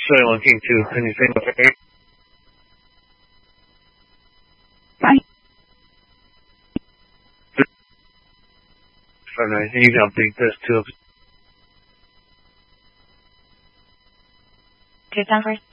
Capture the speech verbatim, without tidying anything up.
really looking to anything with it. Bye. So I need to update this too. Good number.